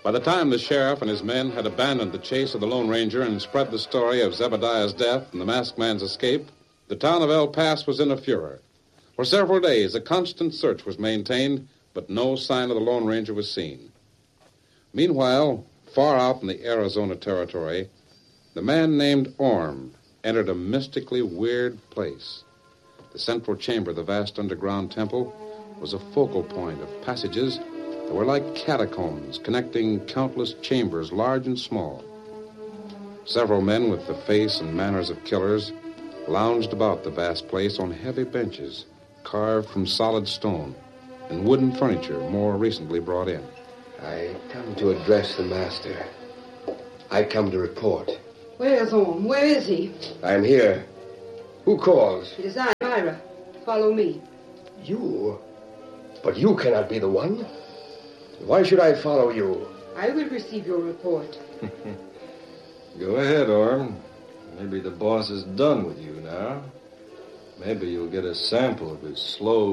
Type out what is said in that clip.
By the time the sheriff and his men had abandoned the chase of the Lone Ranger and spread the story of Zebediah's death and the masked man's escape, the town of El Paso was in a furor. For several days, a constant search was maintained, but no sign of the Lone Ranger was seen. Meanwhile, far out in the Arizona territory, the man named Orm entered a mystically weird place. The central chamber of the vast underground temple was a focal point of passages that were like catacombs connecting countless chambers, large and small. Several men with the face and manners of killers lounged about the vast place on heavy benches carved from solid stone and wooden furniture more recently brought in. I come to address the master. I come to report. Where's Orm? Where is he? I'm here. Who calls? It is I, Myra. Follow me. You? But you cannot be the one. Why should I follow you? I will receive your report. Go ahead, Orm. Maybe the boss is done with you now. Maybe you'll get a sample of his slow